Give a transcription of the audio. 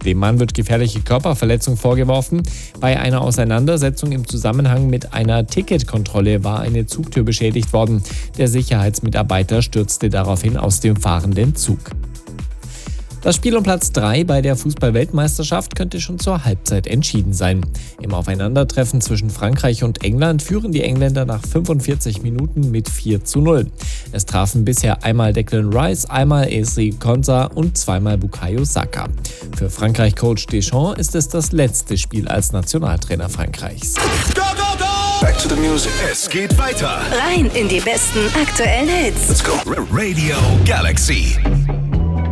Dem Mann wird gefährliche Körperverletzung vorgeworfen. Bei einer Auseinandersetzung im Zusammenhang mit einer Ticketkontrolle war eine Zugtür beschädigt worden. Der Sicherheitsmitarbeiter stürzte daraufhin aus dem fahrenden Zug. Das Spiel um Platz 3 bei der Fußball-Weltmeisterschaft könnte schon zur Halbzeit entschieden sein. Im Aufeinandertreffen zwischen Frankreich und England führen die Engländer nach 45 Minuten mit 4:0. Es trafen bisher einmal Declan Rice, einmal Ezri Konsa und zweimal Bukayo Saka. Für Frankreich-Coach Deschamps ist es das letzte Spiel als Nationaltrainer Frankreichs. Go, go, go! Back to the music. Es geht weiter. Rein in die besten aktuellen Hits. Let's go. Radio Galaxy.